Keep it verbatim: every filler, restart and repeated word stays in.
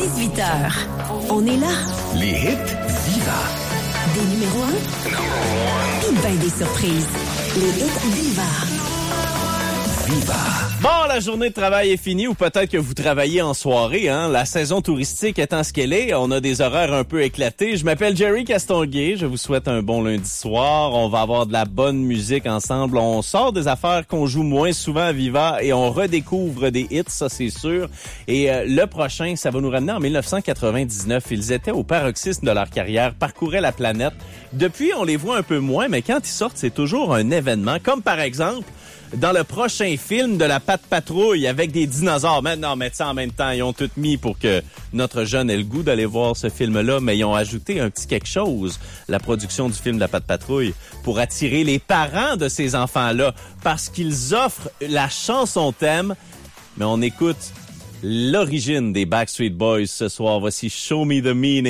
dix-huit heures. On est là. Les hits Viva. Des numéros un. Puis ben des surprises. Les hits Viva. Viva. Bon, la journée de travail est finie ou peut-être que vous travaillez en soirée, hein. La saison touristique étant ce qu'elle est, on a des horaires un peu éclatés. Je m'appelle Jerry Castonguay, je vous souhaite un bon lundi soir. On va avoir de la bonne musique ensemble. On sort des affaires qu'on joue moins souvent à Viva et on redécouvre des hits, ça c'est sûr. Et euh, le prochain, ça va nous ramener en dix-neuf cent quatre-vingt-dix-neuf. Ils étaient au paroxysme de leur carrière, parcouraient la planète. Depuis, on les voit un peu moins, mais quand ils sortent, c'est toujours un événement. Comme par exemple, dans le prochain film de la Patte Patrouille avec des dinosaures. Maintenant, mais ça en même temps, ils ont tout mis pour que notre jeune ait le goût d'aller voir ce film-là, mais ils ont ajouté un petit quelque chose, la production du film de la Patte Patrouille, pour attirer les parents de ces enfants-là, parce qu'ils offrent la chanson thème. Mais on écoute l'origine des Backstreet Boys ce soir. Voici Show Me the Meaning.